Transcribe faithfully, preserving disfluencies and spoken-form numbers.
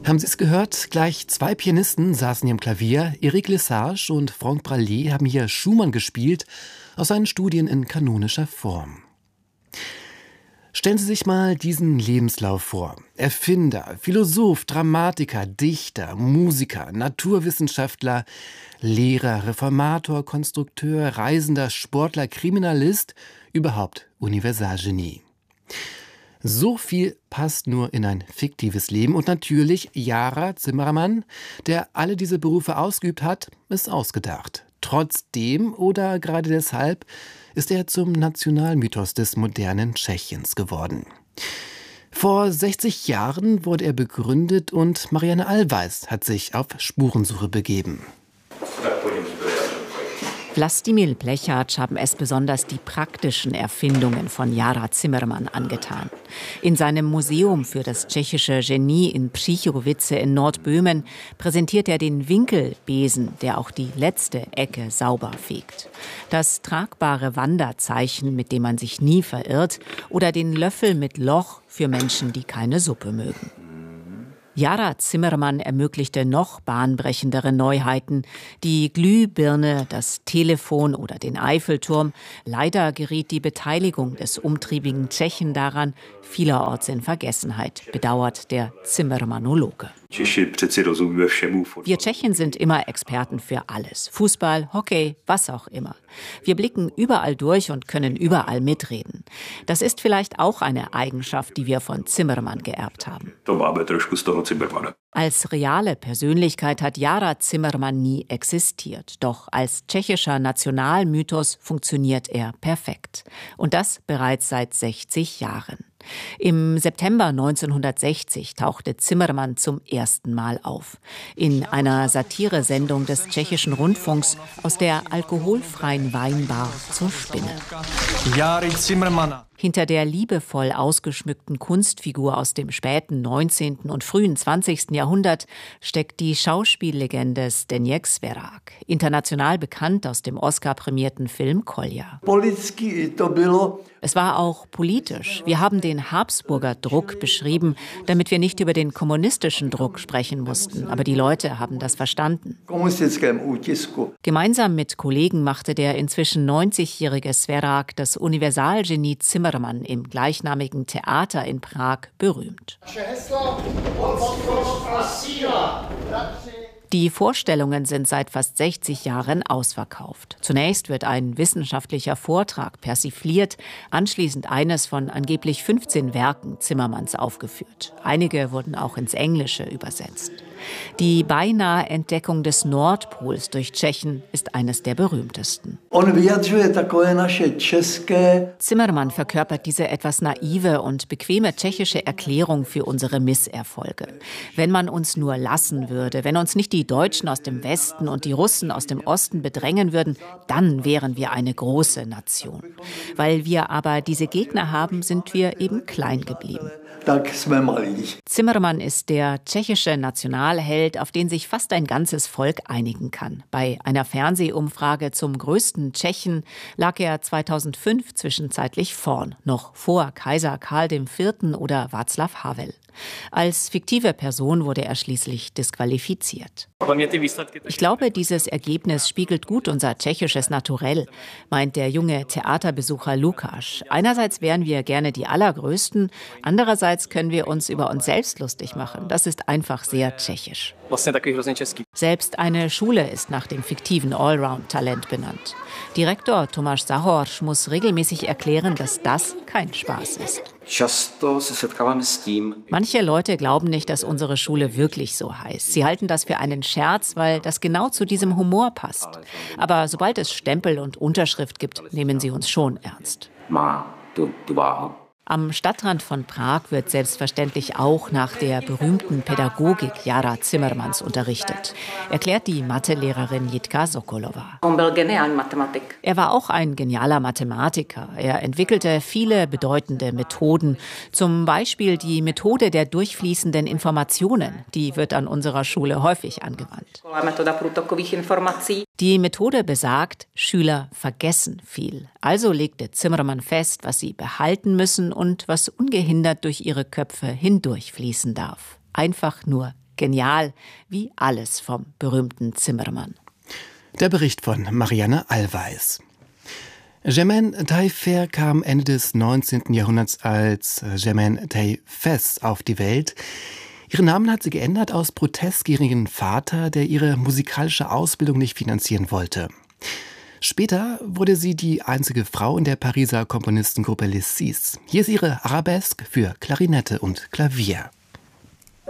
Haben Sie es gehört? Gleich zwei Pianisten saßen hier am Klavier. Eric Lesage und Franck Bralé haben hier Schumann gespielt aus seinen Studien in kanonischer Form. Stellen Sie sich mal diesen Lebenslauf vor. Erfinder, Philosoph, Dramatiker, Dichter, Musiker, Naturwissenschaftler, Lehrer, Reformator, Konstrukteur, Reisender, Sportler, Kriminalist, überhaupt Universalgenie. So viel passt nur in ein fiktives Leben. Und natürlich Yara Zimmermann, der alle diese Berufe ausgeübt hat, ist ausgedacht. Trotzdem oder gerade deshalb ist er zum Nationalmythos des modernen Tschechiens geworden. Vor sechzig Jahren wurde er begründet und Marianne Allweis hat sich auf Spurensuche begeben. Vlastimil Plechac haben es besonders die praktischen Erfindungen von Yara Zimmermann angetan. In seinem Museum für das tschechische Genie in Příchovice in Nordböhmen präsentiert er den Winkelbesen, der auch die letzte Ecke sauber fegt. Das tragbare Wanderzeichen, mit dem man sich nie verirrt, oder den Löffel mit Loch für Menschen, die keine Suppe mögen. Yara Zimmermann ermöglichte noch bahnbrechendere Neuheiten. Die Glühbirne, das Telefon oder den Eiffelturm. Leider geriet die Beteiligung des umtriebigen Tschechen daran vielerorts in Vergessenheit, bedauert der Zimmermannologe. Wir Tschechen sind immer Experten für alles. Fußball, Hockey, was auch immer. Wir blicken überall durch und können überall mitreden. Das ist vielleicht auch eine Eigenschaft, die wir von Zimmermann geerbt haben. Als reale Persönlichkeit hat Yara Zimmermann nie existiert. Doch als tschechischer Nationalmythos funktioniert er perfekt. Und das bereits seit sechzig Jahren. Im September neunzehnhundertsechzig tauchte Zimmermann zum ersten Mal auf. In einer Satiresendung des tschechischen Rundfunks aus der alkoholfreien Weinbar zur Spinne. Yara Zimmermann. Hinter der liebevoll ausgeschmückten Kunstfigur aus dem späten neunzehnten und frühen zwanzigsten Jahrhundert steckt die Schauspiellegende Zdeněk Sverák, international bekannt aus dem Oscar-prämierten Film Kolja. Es war auch politisch. Wir haben den Habsburger Druck beschrieben, damit wir nicht über den kommunistischen Druck sprechen mussten. Aber die Leute haben das verstanden. Gemeinsam mit Kollegen machte der inzwischen neunzigjährige Sverák das Universalgenie Zimmermann im gleichnamigen Theater in Prag berühmt. Die Vorstellungen sind seit fast sechzig Jahren ausverkauft. Zunächst wird ein wissenschaftlicher Vortrag persifliert, anschließend eines von angeblich fünfzehn Werken Zimmermanns aufgeführt. Einige wurden auch ins Englische übersetzt. Die beinahe Entdeckung des Nordpols durch Tschechen ist eines der berühmtesten. Zimmermann verkörpert diese etwas naive und bequeme tschechische Erklärung für unsere Misserfolge. Wenn man uns nur lassen würde, wenn uns nicht die Deutschen aus dem Westen und die Russen aus dem Osten bedrängen würden, dann wären wir eine große Nation. Weil wir aber diese Gegner haben, sind wir eben klein geblieben. Zimmermann ist der tschechische Nationalheld, auf den sich fast ein ganzes Volk einigen kann. Bei einer Fernsehumfrage zum größten Tschechen lag er zweitausendfünf zwischenzeitlich vorn, noch vor Kaiser Karl der Vierte oder Václav Havel. Als fiktive Person wurde er schließlich disqualifiziert. Ich glaube, dieses Ergebnis spiegelt gut unser tschechisches Naturell, meint der junge Theaterbesucher Lukáš. Einerseits wären wir gerne die Allergrößten, andererseits können wir uns über uns selbst lustig machen. Das ist einfach sehr tschechisch. Selbst eine Schule ist nach dem fiktiven Allround-Talent benannt. Direktor Tomáš Zahorš muss regelmäßig erklären, dass das kein Spaß ist. Manche Leute glauben nicht, dass unsere Schule wirklich so heißt. Sie halten das für einen Scherz, weil das genau zu diesem Humor passt. Aber sobald es Stempel und Unterschrift gibt, nehmen sie uns schon ernst. Am Stadtrand von Prag wird selbstverständlich auch nach der berühmten Pädagogik Yara Zimmermanns unterrichtet, erklärt die Mathelehrerin Jitka Sokolova. Er war auch ein genialer Mathematiker. Er entwickelte viele bedeutende Methoden, zum Beispiel die Methode der durchfließenden Informationen. Die wird an unserer Schule häufig angewandt. Die Methode besagt, Schüler vergessen viel. Also legte Zimmermann fest, was sie behalten müssen und was ungehindert durch ihre Köpfe hindurchfließen darf. Einfach nur genial, wie alles vom berühmten Zimmermann. Der Bericht von Marianne Allweis. Germaine Taillefer kam Ende des neunzehnten Jahrhunderts als Germaine Taillefesse auf die Welt. Ihren Namen hat sie geändert aus Protest gegen ihren Vater, der ihre musikalische Ausbildung nicht finanzieren wollte. Später wurde sie die einzige Frau in der Pariser Komponistengruppe Les Six. Hier ist ihre Arabesque für Klarinette und Klavier.